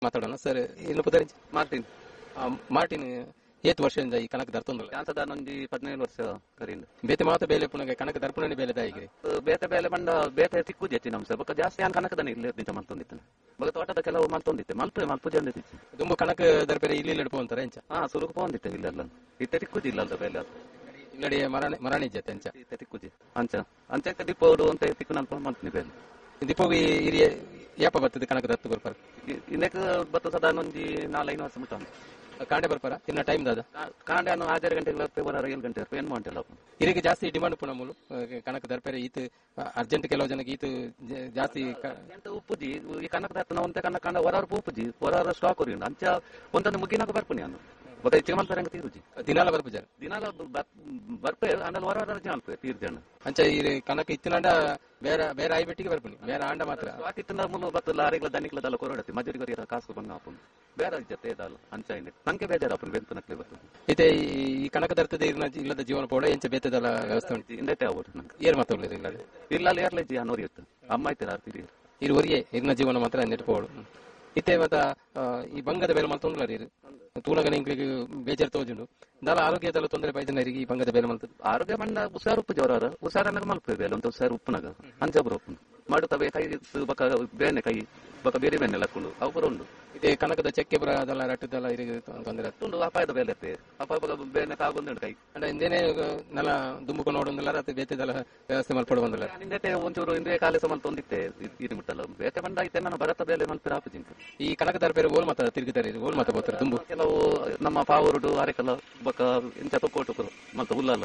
ಮಾತಾಡೋಣ ಸರ್. ಇನ್ನು ಪುದರ್ ಮಾರ್ಟಿನ್ ಮಾರ್ಟಿನ್ ಏತ್ ವರ್ಷದಿಂದ ಈ ಕನಕ ದರ್ತೊಂದಲ್ಲ ಯಾತದ ನೊಂಜಿ 15 ವರ್ಷ ಕರೀಂದು ಬೇತೆ ಮಾತ ಬೇಲೆ ಪುನಗೆ ಕನಕ ದರ್ಪಣನೆ ಬೇಲೆ ದಾಯಿಗೆ ಬೇತೆ ಬೇಲೆ ಬಂಡ ಬೇತೆ ತಿಕ್ಕುಜಿ ಹೆಚ್ಚಿನ ಅಂಶ ಬೊಕ್ಕ ಜಾಸ್ತಿ ಯಾನ್ ಕನಕದನ ಇಲ್ಲಿ ನಿಂತ ಮಾಡ್ತೊಂದಿತ್ತನೆ ಬೊಕ್ಕ ತೋಟದ ಕೆಲವು ಮಾಡ್ತೊಂದಿತ್ತೆ ಮಲ್ಪುಜಿ ಅಂದಿತ್ತು ತುಂಬ ಕನಕ ದರ್ಪೆರೆ ಇಲ್ಲಿ ನಡ್ಪುವಂತಾರೆ ಎಂಚ ಸುರುಕು ಪೋಂದಿತ್ತೆ ಇಲ್ಲೆಲ್ಲ ಇತ್ತೆ ತಿಕ್ಕುಜಿ ಇಲ್ಲದ ಬೇಲೆ ಇಲ್ಲಡಿ ಮರಾಣಿ ಜತೆ ಅಂಚ ಇತ್ತೆ ತಿಕ್ಕುಜಿ ಅಂಚ ಅಂಚ ದಿಪ್ಪೋಡು ಅಂತ ತಿಕ್ಕು ನನ್ಕೊಂಡು ಮಾಡ್ತೀನಿ ಬೇಲೆ ದಿಪ್ಪೋಗಿ ಹಿರಿಯ ಯಾಪ ಬರ್ತದೆ ಕನಕ ದತ್ತು ಬರ್ಪಾರ ಇನ್ನೇಕ ಬತ್ತ ಸದಾ ನೊಂಜಿ 4-5 ವರ್ಷ ಮುಟ್ಟ ಕಾಂಡೆ ಬರ್ಪಾರ ತಿನ್ನ ಟೈಮ್ ದಾದ ಕಾಂಡೆ 6 ಗಂಟೆಗೆ ಬರ್ತೇವೆ 7 ಗಂಟೆ ಏನು ಮಾಡ್ತಿಲ್ಲ ಇದಕ್ಕೆ ಜಾಸ್ತಿ ಡಿಮಾಂಡ್ ಪುಣ ಮೂಲು ಕನಕ ದರ್ಪೆರೆ ಈತ ಅರ್ಜೆಂಟ್ ಕೆಲವು ಜನಕ್ಕೆ ಈತ ಜಾಸ್ತಿ ಉಪ್ಪುಜಿ ಈ ಕನಕ ದತ್ತನ ಒಂತೆ ಕನಕ ಕಂಡ ಹೊರ ಉಪ್ಪುಜಿ ಹೊರ ಸ್ಟಾಕ್ ಹೊರಿ ಅಂಚ ಒಂದೊಂದು ಮುಗಿನಾಗ ಬರ್ಪುನಿ ನಾನು ಬೊಕ್ಕ ಚಿಗಮಲ್ ತರಂಗ ತೀರುಜಿ ದಿನಾಲ ಬರ್ಪುಜಾರ ದಿನಾಲ ಬರ್ಪೆ ಅಂದಲ್ಲಿ ಹೊರ ಜಾನ್ಪೆ ತೀರ್ಜಣ್ಣ ಅಂಚ ಈ ಕನಕ ಇತ್ತಿನಾಂಡ ಬೇರೆ ಬೇರೆ ಆಯ್ಬೆಟ್ಟಿಗೆ ಬರ್ಪುನಿ ಬೇರೆ ಆಂಡ ಮಾತ್ರ ಇತ್ತಿನ ಮುನ್ನು ಬತ್ತು ಲಾರಿಗಳ ದನಿಕ್ಲದಲ್ಲ ಕೊರಡತಿ ಮಜೂರಿ ಕೊರಿಯರ ಕಾಸು ಬಂಗ ಹಾಪುನ್ ಬೇರೆ ಜೊತೆ ಇದಲ್ಲ ಅಂಚ ಇದೆ ನಂಗೆ ಬೇಜಾರು ಹಾಪುನ್ ಬೆಂತು ನಕ್ಲೆ ಬರ್ತದೆ ಇದೆ ಈ ಕನಕ ದರ್ತದ ಇಲ್ಲದ ಜೀವನ ಪೋಡ ಎಂಚ ಬೇತದಲ್ಲ ವ್ಯವಸ್ಥೆ ಉಂಟು ಇಂದೈತೆ ಆಗ್ಬೋದು ನಂಗೆ ಏರ್ ಮಾತಾಡಲಿಲ್ಲ ಇಲ್ಲ ಇಲ್ಲ ಏರ್ಲೈಜಿ ಅನ್ನೋರು ಇತ್ತು ಅಮ್ಮ ಐತೆ ಆರ್ತೀರಿ ಇರು ಒರಿಯೇ ಇರ್ನ ಜೀವನ ಮಾತ್ರ ನೆಟ್ಪೋಡು ಇತ್ತೆ ಮತ್ತ ಈ ಬಂಗದ ಬೇರೆ ಮಾಲ್ ತೊಂದ್ರೆ ಇರು ತೂಲಗನ ಇಂಕ್ಲಿಗೆ ಬೇಜಾರು ತೋಜುಂಡು ದಾಲ ಆರೋಗ್ಯದಲ್ಲ ತೊಂದರೆ ಬೈದನರಿಗೆ ಈ ಬಂಗದ ಬೇರೆ ಮಲ್ತದ್ದು ಆರೋಗ್ಯ ಬಂದ ಉಸಾರು ಉಪ್ಪು ಜೋರ ಉಸಾರನಾಗ ಮಲ್ಪೆ ಬೇಲೆ ಅಂತ ಉಸಾರು ಉಪ್ಪುನಾಗ ಅಂಜಬ್ರು ಉಪ್ಪು ಮಾಡುತ್ತವೆ ಕೈ ಬಕ ಬೇನೆ ಕೈ ಬಕ ಬೇರೆ ಬೇನೆ ಹಾಕೊಂಡು ಅವು ಉಂಡು ಇದೇ ಕನಕದ ಚೆಕ್ಕೆ ಬರ ಅದೆಲ್ಲ ರಟ್ಟದೆಲ್ಲ ಇರಿಗೆ ತೊಂದರೆ ಉಂಡು ಅಪಾಯದ ಬೇಲೆ ಅಪಾಯ ಬೇನೆ ಕಾಗೊಂಡು ಕೈ ಅಂಡ ಇಂದೇನೆ ನೆಲ ದುಂಬುಕೊಂಡು ನೋಡೊಂದಿಲ್ಲ ರಾತ್ರಿ ಬೇತೆದೆಲ್ಲ ವ್ಯವಸ್ಥೆ ಮಲ್ಪಡು ಬಂದಿಲ್ಲ ಹಿಂದೆ ಒಂಚೂರು ಇಂದ್ರಿಯ ಕಾಲೇಸ ಮಲ್ತೊಂದಿತ್ತೆ ಇದು ಮುಟ್ಟಲ್ಲ ಬೇತೆ ಬಂದ ಐತೆ ನಾನು ಭರತ ಬೇಲೆ ಮಲ್ಪಿರ ಹಾಪಿಜಿಂಕ ಈ ಕನಕ ದರ್ಪೇರೆ ಓಲ್ ಮಾತ ತಿರುಗಿತಾರೆ ಓಲ್ ಮಾತ ಬರ್ತಾರೆ ತುಂಬು ಕೆಲವು ನಮ್ಮ ಪಾವರುಡು ಅರೆಕಲ್ಲ ಬಕ ಇಂಚ ತೊಕ್ಕೋಟು ಮತ್ತೆ ಹುಲ್ಲಲ್ಲ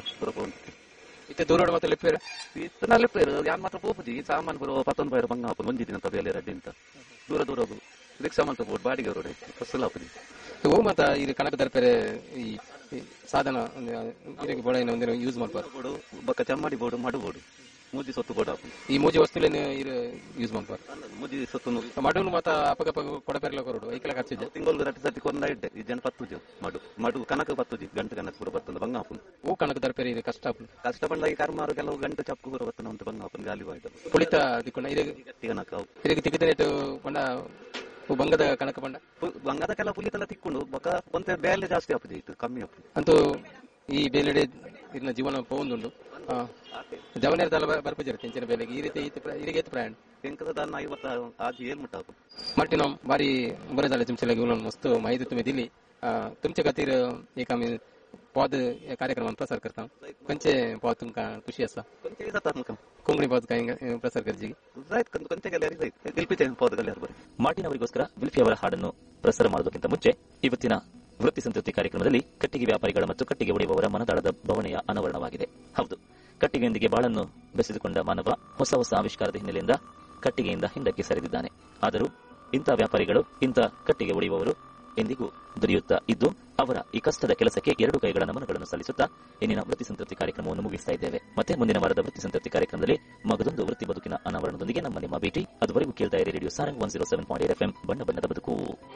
ಇತ್ತೆ ದೂರೋಡು ಮತ್ತೆ ಲಿಪ್ಪೇರು ಇತ್ತನ ಲಿಪ್ಪೇರು ಯಾನ್ ಮಾತ್ರ ಪೋಪುಜಿ ಸಾಮಾನು ಬರೋ 11 ರೂಪಾಯಿ ಬಂಗ ಹಾಪು ಒಂದಿನ ಅಂತ ಬೇಲೆ ರೆಡ್ಡಿ ಅಂತ ದೂರ ರಿಕ್ಷಾ ಮಂತ ಬೋಟ್ ಬಾಡಿಗೆ ರೋಡ್ ಬಸ್ಸಲ್ಲ ಹಾಪುಜಿ ಓ ಮತ್ತ ಇದು ಕನಕ ದರ್ಪೇರೆ ಈ ಸಾಧನ ಇದಕ್ಕೆ ಬೋಡ ಒಂದಿನ ಯೂಸ್ ಮಾಡ್ಬಾರ್ದು ಬೋಡು ಬಕ್ಕ ಚಮ್ಮಡಿ ಬೋಡು ಮಡು ಬೋಡು ಮೂಜಿ ಸೊತ್ತು ಬೋಡು ಹಾಪು ಈ ಮೂಜಿ ವಸ್ತುಲೇನು ಯೂಸ್ ಮಾಡ್ಬಾರ್ದು ಮೂಜಿ ಸೊತ್ತು ಮಡುನು ಮತ್ತ ಅಪಗಪ ಕೊಡಪೆರ್ಲ ಕೊರಡು ಐಕಲ ಖರ್ಚಿದೆ ತಿಂಗಳು ರಟ್ಟಿ ಸತಿ ಕೊಂದ ಇಡ್ಡೆ ಈ ಜನ ಪತ್ತುಜು ಮಡು ಕನಕ ಪತ್ತುಜಿ ಗಂಟು ಕನಕ ಕೂಡ ಬರ್ತದೆ ಬಂಗ ಹಾಪು ಓ ಕನಕ ದರ್ಪೇರೆ ಇದು ಕಷ್ಟ ಬಂದ ಈ ಕರ್ಮಾರು ಕೆಲವು ಗಂಟು ಚಪ್ಪು ಕೂಡ ಬರ್ತದೆ ಅಂತ ಬಂಗ ಹಾಪು ಗಾಲಿ ಬಾಯ್ತು ಪುಳಿತ ದಿಕ್ಕೊಂಡ ಗಟ್ಟಿ ಕನಕ ಇದಕ್ಕೆ ತಿಕ್ಕಿದನೇಟು ಬಂಡ ಬಂಗದ ಕನಕ ಬಂಡ ಬಂಗದ ಕೆಲವು ಪುಲಿತೆಲ್ಲ ತಿಕ್ಕೊಂಡು ಬೊಕ್ಕ ಒಂತೆ ಬೇಲೆ ಜಾಸ್ತಿ ಹಾಪುಜಿ ಇತ್ತು ಕಮ್ಮಿ ಹಾಪು ಅಂತೂ ಈ ಬೇಲೆಡೆ ಇದನ್ನ ಜೀವನ ಪೋಂದುಂಡು ಜವನೇರದಲ್ಲ ಬರ್ಪಜಿರ ತೆಂಚಿನ ಬೇಲೆಗೆ ಈ ರೀತಿ ಇದಕ್ಕೆ ಎತ್ತು ಪ್ರಯಾಣ ಎಂಕದ 50 आज ಏನ್ ಮುಟ್ಟ मट्टी ना बारी बरे झाले तुमच्या घेऊन मस्त माहिती तुम्ही दिली. तुमच्या खातीर एक आम्ही पद या कार्यक्रमात प्रसार करता. खंयचे पद तुमका खुशी आसा? कोंकणी पद काही प्रसार करची ಮಾರ್ಟಿನ್ ಅವರಿಗೋಸ್ಕರ ವಿಲ್ಫಿ ಅವರ ಹಾಡನ್ನು ಪ್ರಸಾರ ಮಾಡೋದಕ್ಕಿಂತ ಮುಂಚೆ ಇವತ್ತಿನ ವೃತ್ತಿ ಸಂತೃಪ್ತಿ ಕಾರ್ಯಕ್ರಮದಲ್ಲಿ ಕಟ್ಟಿಗೆ ವ್ಯಾಪಾರಿಗಳ ಮತ್ತು ಕಟ್ಟಿಗೆ ಒಡೆಯುವವರ ಮನದಾಳದ ಭವನೆಯ ಅನಾವರಣವಾಗಿದೆ. ಹೌದು, ಕಟ್ಟಿಗೆಯೊಂದಿಗೆ ಬಾಳನ್ನು ಬೆಸೆದುಕೊಂಡ ಮಾನವ ಹೊಸ ಹೊಸ ಆವಿಷ್ಕಾರದ ಹಿನ್ನೆಲೆಯಿಂದ ಕಟ್ಟಿಗೆಯಿಂದ ಹಿಂದಕ್ಕೆ ಸರಿದಿದ್ದಾನೆ. ಆದರೂ ಇಂಥ ವ್ಯಾಪಾರಿಗಳು, ಇಂಥ ಕಟ್ಟಿಗೆ ಒಡೆಯುವವರು ಎಂದಿಗೂ ದುಡಿಯುತ್ತಾ ಇದ್ದು ಅವರ ಈ ಕಷ್ಟದ ಕೆಲಸಕ್ಕೆ 2 ಕೈಗಳ ನಮನಗಳನ್ನು ಸಲ್ಲಿಸುತ್ತಾ ಇಂದಿನ ವೃತ್ತಿ ಸಂತೃಪ್ತಿ ಕಾರ್ಯಕ್ರಮವನ್ನು ಮುಗಿಸ್ತಾ ಇದ್ದೇವೆ. ಮತ್ತೆ ಮುಂದಿನ ವಾರದ ವೃತ್ತಿ ಸಂತೃಪ್ತಿ ಕಾರ್ಯಕ್ರಮದಲ್ಲಿ ಮಗದೊಂದು ವೃತ್ತಿ ಬದುಕಿನ ಅನಾವರಣದೊಂದಿಗೆ ನಮ್ಮ ಭೇಟಿ. ಅದುವರೆಗೂ ಕೇಳ್ತಾ ಇರಿ ರೇಡಿಯೋ ಸಾರಂಗ್ 107.8 FM ಬಣ್ಣ ಬಣ್ಣದ ಬದುಕು.